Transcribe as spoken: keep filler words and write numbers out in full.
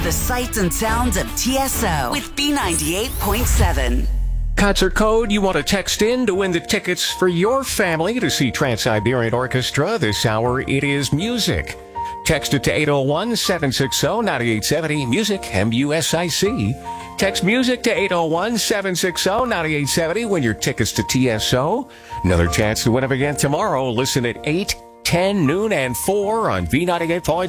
The sights and sounds of T S O with B ninety-eight point seven. Concert code you want to text in to win the tickets for your family to see Trans-Siberian Orchestra this hour. It is music. Text it to eight oh one, seven six zero, nine eight seven zero. Music, M U S I C. Text music to eight oh one, seven six zero, nine eight seven zero. Win your tickets to T S O. Another chance to win them again tomorrow. Listen at eight, ten, noon, and four on B ninety-eight point seven.